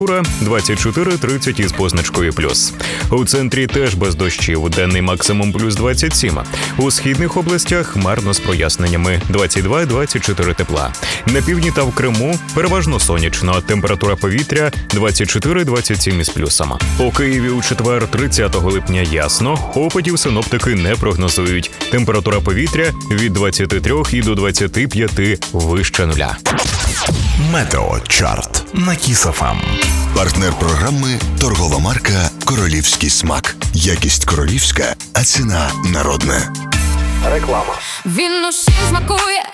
температура 24-30 із позначкою плюс. У центрі теж без дощів, денний максимум плюс 27. У східних областях хмарно з проясненнями 22-24 тепла. На півдні та в Криму переважно сонячно, температура повітря 24-27 із плюсом. У Києві у четвер 30 липня ясно, опадів синоптики не прогнозують. Температура повітря від 23 і до 25 вище нуля. Метеочарт на Kiss FM. Партнер програми – торгова марка «Королівський смак». Якість королівська, а ціна народна. Реклама. Він усім смакує,